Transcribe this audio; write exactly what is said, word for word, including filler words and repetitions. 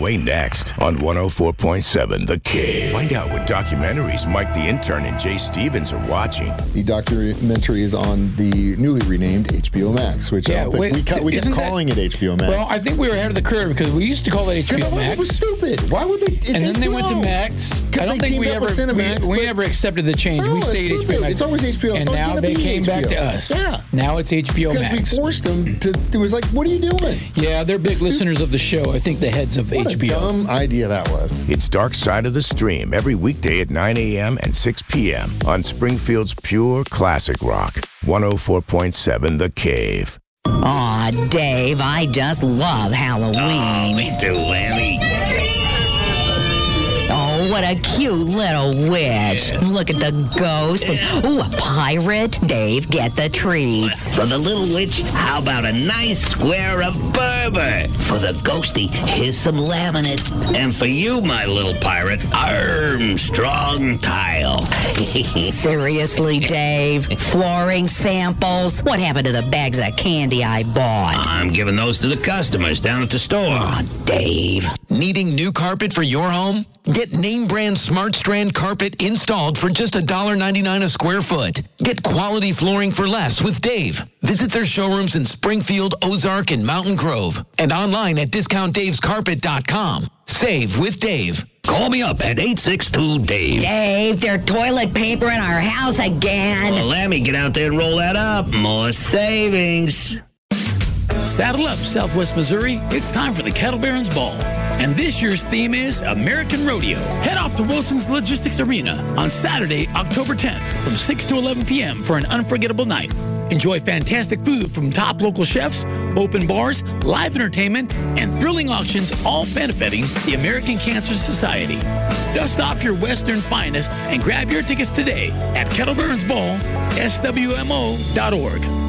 Way next on one oh four point seven The Cave. Find out what documentaries Mike the Intern and Jay Stevens are watching. The documentary is on the newly renamed H B O Max, which Yeah, I don't think wait, we, kept, we kept isn't calling that- it H B O Max. Well, I think we were ahead of the curve because we used to call it H B O Because Max. it was stupid. Why would they? It's and then they H B O. went to Max. I don't they think we teamed up ever with Cinemax, we, we but- never accepted the change. No, we it's stayed H B O stupid. Max. It's always H B O. And It's always now gonna they be came H B O. back to us. Yeah. Now it's H B O Because Max. we forced them to. It was like, what are you doing? Yeah, they're big Stupid. listeners of the show. I think the heads of What H B O. a dumb idea that was. It's Dark Side of the Stream every weekday at nine a.m. and six p.m. on Springfield's Pure Classic Rock. one oh four point seven The Cave. Aw, Dave, I just love Halloween. Oh, me too, Lammy. Oh, what a cute little witch. Yeah. Look at the ghost. Yeah. Ooh, a pirate. Dave, get the treats. For the little witch, how about a nice square of Berber? For the ghosty, here's some laminate. And for you, my little pirate, Armstrong tile. Seriously, Dave? Flooring samples? What happened to the bags of candy I bought? I'm giving those to the customers down at the store. Aw, Dave. Needing new carpet for your home? Get name brand Smart Strand carpet installed for just one dollar ninety-nine a square foot. Get quality flooring for less with Dave. Visit their showrooms in Springfield, Ozark, and Mountain Grove. And online at discount daves carpet dot com. Save with Dave. Call me up at eight six two Dave. Dave, they're toilet paper in our house again. Well, Lammy, get out there and roll that up. More savings. Saddle up, Southwest Missouri. It's time for the Cattle Barons Ball. And this year's theme is American Rodeo. Head off to Wilson's Logistics Arena on Saturday, October tenth from six to eleven p.m. for an unforgettable night. Enjoy fantastic food from top local chefs, open bars, live entertainment, and thrilling auctions, all benefiting the American Cancer Society. Dust off your Western finest and grab your tickets today at Kettle Barons Ball, S W M O dot org.